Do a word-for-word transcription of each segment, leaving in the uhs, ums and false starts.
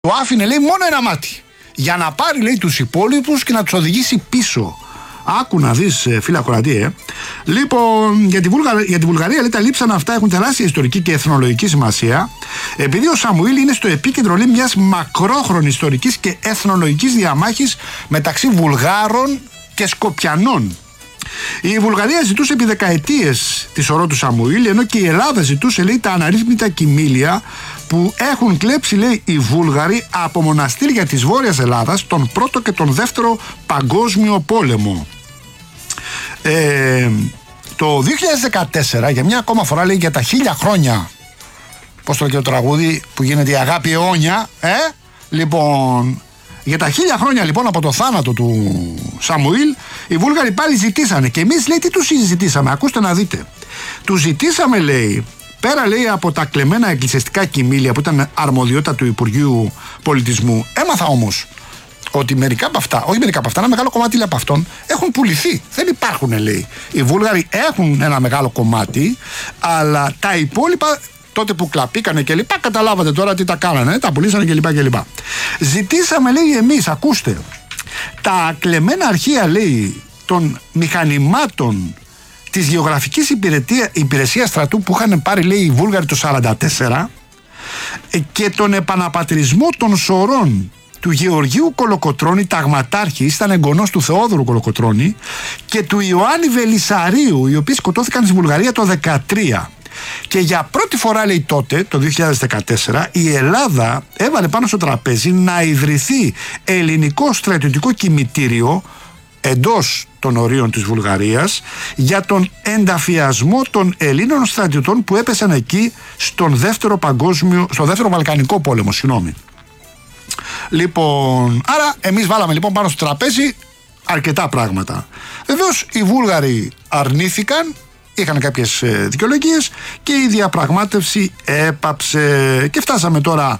Του άφηνε, λέει, μόνο ένα μάτι. Για να πάρει, λέει, τους υπόλοιπους και να τους οδηγήσει πίσω. Άκου να δεις, φίλε ακροατή, ε. Λοιπόν, για τη, Βουλγαρία, για τη Βουλγαρία, λέει, τα λείψανα αυτά έχουν τεράστια ιστορική και εθνολογική σημασία, επειδή ο Σαμουήλ είναι στο επίκεντρο, λέει, μιας μακρόχρονης ιστορικής και εθνολογικής διαμάχης μεταξύ Βουλγάρων και Σκοπιανών. Η Βουλγαρία ζητούσε επί δεκαετίες τη σωρό του Σαμουήλ, ενώ και η Ελλάδα ζητούσε, λέει, τα αναρρύθμιτα κοιμήλια που έχουν κλέψει, λέει, οι Βούλγαροι από μοναστήρια της Βόρειας Ελλάδας τον πρώτο και τον δεύτερο παγκόσμιο πόλεμο. Ε, το δύο χιλιάδες δεκατέσσερα, για μια ακόμα φορά, λέει, για τα χίλια χρόνια, πώς το λέει και το τραγούδι που γίνεται η αγάπη αιώνια, ε, λοιπόν... Για τα χίλια χρόνια, λοιπόν, από το θάνατο του Σαμουήλ, οι Βούλγαροι πάλι ζητήσανε. Και εμείς, λέει, τι τους ζητήσαμε? Ακούστε να δείτε. Τους ζητήσαμε, λέει, πέρα, λέει, από τα κλεμμένα εκκλησιαστικά κοιμήλια που ήταν αρμοδιότητα του Υπουργείου Πολιτισμού. Έμαθα όμως ότι μερικά από αυτά, όχι μερικά από αυτά, ένα μεγάλο κομμάτι, λέει, από αυτών έχουν πουληθεί. Δεν υπάρχουν, λέει. Οι Βούλγαροι έχουν ένα μεγάλο κομμάτι, αλλά τα υπόλοιπα, τότε που κλαπήκανε και λοιπά, καταλάβατε τώρα τι τα κάνανε, τα πουλήσανε και λοιπά και λοιπά. Ζητήσαμε, λέει, εμείς, ακούστε, τα κλεμμένα αρχεία, λέει, των μηχανημάτων της γεωγραφικής υπηρεσίας στρατού που είχαν πάρει, λέει, οι Βούλγαροι το σαράντα τέσσερα και τον επαναπατρισμό των σωρών του Γεωργίου Κολοκοτρώνη, ταγματάρχης, ήταν εγγονός του Θεόδωρου Κολοκοτρώνη, και του Ιωάννη Βελισσαρίου, οι οποίοι σκοτώθηκαν στη Βουλγαρία το δεκατρία. Και για πρώτη φορά, λέει, τότε, το δύο χιλιάδες δεκατέσσερα, η Ελλάδα έβαλε πάνω στο τραπέζι να ιδρυθεί ελληνικό στρατιωτικό κημητήριο εντός των ορίων της Βουλγαρίας για τον ενταφιασμό των Ελλήνων στρατιωτών που έπεσαν εκεί στον δεύτερο παγκόσμιο, στο δεύτερο Βαλκανικό πόλεμο, συγγνώμη. Λοιπόν, άρα εμείς βάλαμε, λοιπόν, πάνω στο τραπέζι αρκετά πράγματα. Βεβαίως οι Βούλγαροι αρνήθηκαν, είχαν κάποιες δικαιολογίες και η διαπραγμάτευση έπαψε και φτάσαμε τώρα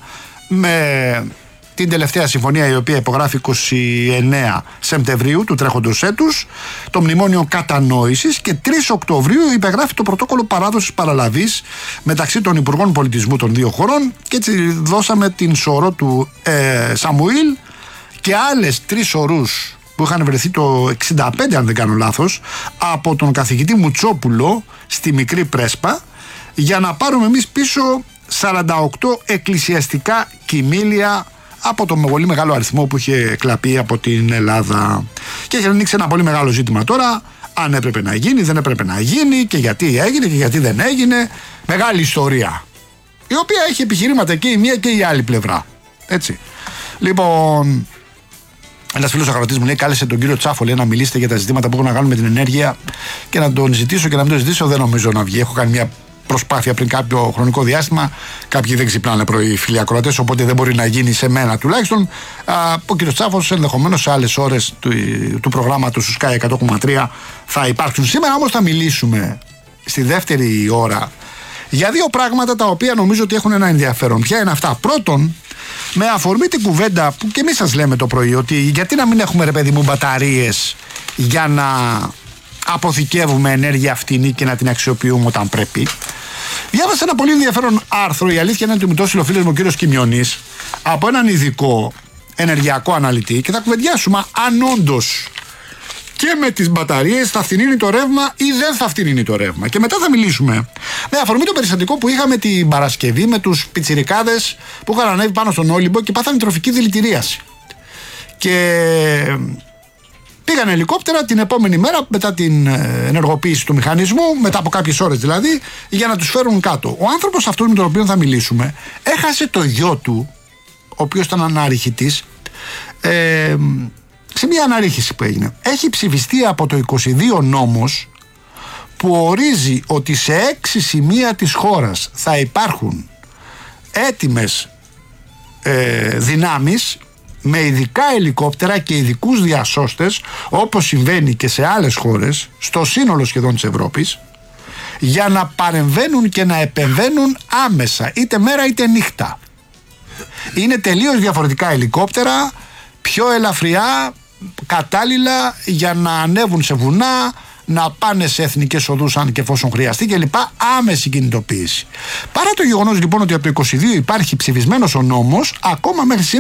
με την τελευταία συμφωνία, η οποία υπογράφει είκοσι εννέα Σεπτεμβρίου του τρέχοντος έτους, το μνημόνιο κατανόησης, και τρεις Οκτωβρίου υπεγράφει το πρωτόκολλο παράδοσης παραλαβής μεταξύ των Υπουργών Πολιτισμού των δύο χωρών, και έτσι δώσαμε την σωρό του ε, Σαμουήλ και άλλες τρεις σωρούς που είχαν βρεθεί το εξήντα πέντε, αν δεν κάνω λάθος, από τον καθηγητή Μουτσόπουλο στη Μικρή Πρέσπα, για να πάρουμε εμείς πίσω σαράντα οκτώ εκκλησιαστικά κοιμήλια από τον πολύ μεγάλο αριθμό που είχε κλαπεί από την Ελλάδα. Και έχει ανοίξει ένα πολύ μεγάλο ζήτημα τώρα, αν έπρεπε να γίνει, δεν έπρεπε να γίνει, και γιατί έγινε και γιατί δεν έγινε. Μεγάλη ιστορία, η οποία έχει επιχειρήματα και η μία και η άλλη πλευρά. Έτσι. Λοιπόν, ένας φίλος ακροατής μου λέει: κάλεσε τον κύριο Τσάφο, λέει, να μιλήσετε για τα ζητήματα που έχουν να κάνουν με την ενέργεια, και να τον ζητήσω και να μην τον ζητήσω δεν νομίζω να βγει. Έχω κάνει μια προσπάθεια πριν κάποιο χρονικό διάστημα. Κάποιοι δεν ξυπνάνε πρωί, φίλοι ακροατές, οπότε δεν μπορεί να γίνει σε μένα τουλάχιστον. Α, ο κύριος Τσάφος ενδεχομένως σε άλλες ώρες του, του προγράμματος του Sky εκατό κόμμα τρία θα υπάρξουν. Σήμερα όμως θα μιλήσουμε στη δεύτερη ώρα για δύο πράγματα τα οποία νομίζω ότι έχουν ένα ενδιαφέρον. Ποια είναι αυτά? Πρώτον, με αφορμή την κουβέντα που και εμείς σας λέμε το πρωί, ότι γιατί να μην έχουμε, ρε παιδί μου, μπαταρίες για να αποθηκεύουμε ενέργεια φτηνή και να την αξιοποιούμε όταν πρέπει. Διάβασα ένα πολύ ενδιαφέρον άρθρο, η αλήθεια είναι ότι μου το έστειλε ο φίλος μου ο κύριος Κιμιονής, από έναν ειδικό ενεργειακό αναλυτή, και θα κουβεντιάσουμε αν όντως και με τις μπαταρίες θα φθηνίνει το ρεύμα ή δεν θα φθηνίνει το ρεύμα. Και μετά θα μιλήσουμε με αφορμή το περιστατικό που είχαμε την Παρασκευή με τους πιτσιρικάδες που είχαν ανέβει πάνω στον Όλυμπο και πάθανε τροφική δηλητηρίαση. Και πήγαν ελικόπτερα την επόμενη μέρα μετά την ενεργοποίηση του μηχανισμού, μετά από κάποιες ώρες δηλαδή, για να τους φέρουν κάτω. Ο άνθρωπος αυτός με τον οποίο θα μιλήσουμε έχασε το γιο του, ο οποίος ήταν αναρριχητής, ε, σε μια αναρρίχηση που έγινε. Έχει ψηφιστεί από το είκοσι δύο νόμος που ορίζει ότι σε έξι σημεία της χώρας θα υπάρχουν έτοιμες ε, δυνάμεις με ειδικά ελικόπτερα και ειδικούς διασώστες, όπως συμβαίνει και σε άλλες χώρες, στο σύνολο σχεδόν της Ευρώπης, για να παρεμβαίνουν και να επεμβαίνουν άμεσα, είτε μέρα είτε νύχτα. Είναι τελείως διαφορετικά ελικόπτερα, πιο ελαφριά, κατάλληλα για να ανέβουν σε βουνά, να πάνε σε εθνικές οδούς αν και εφόσον χρειαστεί κλπ. Άμεση κινητοποίηση. Παρά το γεγονός λοιπόν ότι από το είκοσι δύο υπάρχει ψηφισμένος ο νόμος, ακόμα μέχρι σήμερα